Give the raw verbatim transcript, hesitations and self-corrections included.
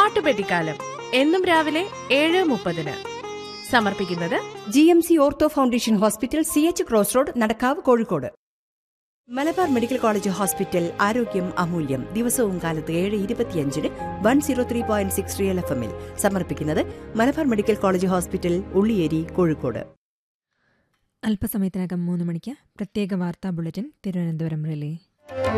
പാട്ടുപെട്ടിക്കാലം എന്നും രാവിലെ ഏഴ് മുപ്പതിന്. സമർപ്പിക്കുന്നത് G M C ortho foundation hospital, C H cross road, Nadakkavu, Kozhikode. Malabar medical college hospital, ആരോഗ്യം അമൂല്യം. ദിവസവും കാലത്ത് ഏഴ് ഇരുപത്തിയഞ്ചിന് one zero three point six real F എമ്മിൽ. സമർപ്പിക്കുന്നത് Malabar medical college hospital, Ulliyeri, Kozhikode. അല്പസമയത്തിനകം മൂന്ന് മണിക്ക് പ്രത്യേക വാർത്താ ബുള്ളറ്റിൻ തിരുവനന്തപുരം റിലേ.